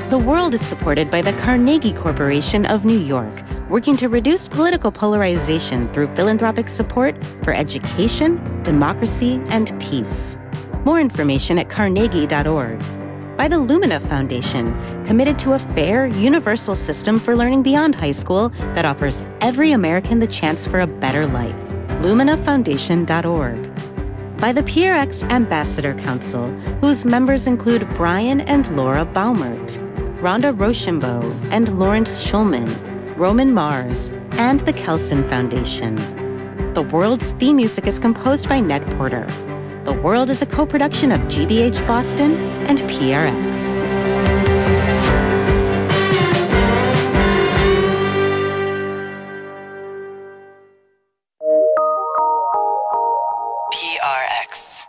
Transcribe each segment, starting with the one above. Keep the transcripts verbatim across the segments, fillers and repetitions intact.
The World is supported by the Carnegie Corporation of New York, working to reduce political polarization through philanthropic support for education, democracy, and peace. More information at carnegie dot org. By the Lumina Foundation, committed to a fair, universal system for learning beyond high school that offers every American the chance for a better life. lumina foundation dot org. By the P R X Ambassador Council, whose members include Brian and Laura Baumert, Rhonda Rochambeau and Lawrence Schulman, Roman Mars, and the Kelson Foundation. The World's theme music is composed by Ned Porter. The World is a co-production of G B H Boston and P R X. P R X.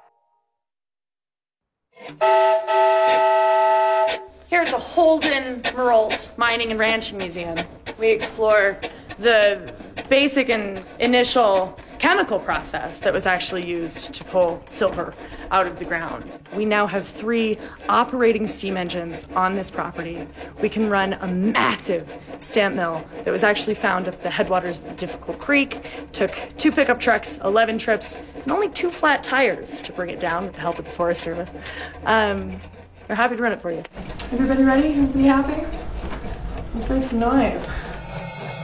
Here's a Holden Meralt Mining and Ranching Museum. We explore the basic and initial chemical process that was actually used to pull silver out of the ground. We now have three operating steam engines on this property. We can run a massive stamp mill that was actually found up the headwaters of the Difficult Creek. Took two pickup trucks, eleven trips, and only two flat tires to bring it down with the help of the Forest Service. Um, we're happy to run it for you. Everybody ready? Everybody happy? Let's make some noise.